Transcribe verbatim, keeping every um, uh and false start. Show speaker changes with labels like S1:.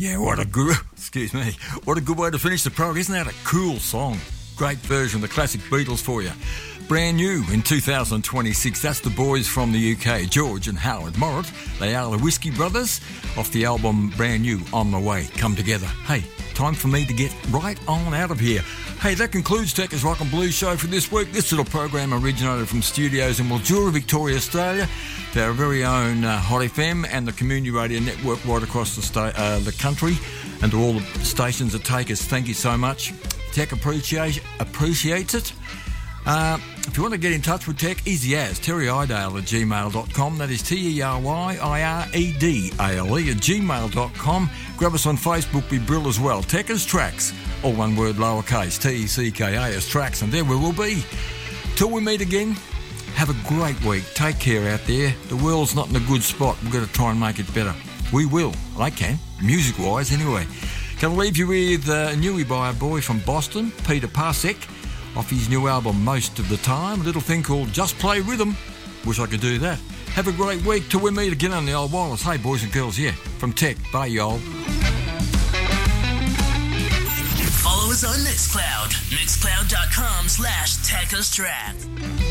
S1: Yeah, what a good, excuse me, what a good way to finish the program. Isn't that a cool song? Great version of the classic Beatles for you. Brand new in two thousand twenty-six. That's the boys from the U K, George and Howard Morritt. They are the Whiskey Brothers off the album Brand New, On The Way, Come Together. Hey, time for me to get right on out of here. Hey, that concludes Tech's Rock and Blues show for this week. This little program originated from studios in Mildura, Victoria, Australia, to our very own uh, Hot F M and the community radio network right across the, sta- uh, the country, and to all the stations that take us. Thank you so much. Tech appreciate, appreciates it. Uh, if you want to get in touch with Tech, easy as Terry Idale at gmail dot com. That is T E R Y I R E D A L E at gmail dot com. Grab us on Facebook, be Brill as well. Tech as Tracks, all one word lowercase, T E C K A as Tracks, and there we will be. Till we meet again, have a great week. Take care out there. The world's not in a good spot. We've got to try and make it better. We will. I can, music-wise anyway. Can I leave you with a newie by a boy from Boston, Peter Pasek, off his new album Most of the Time, a little thing called Just Play Rhythm. Wish I could do that. Have a great week till we meet again on the old wireless. Hey, boys and girls, yeah, from Tech. Bye, y'all.
S2: Follow us on Mixcloud, mixcloud dot com slash Tech Australia.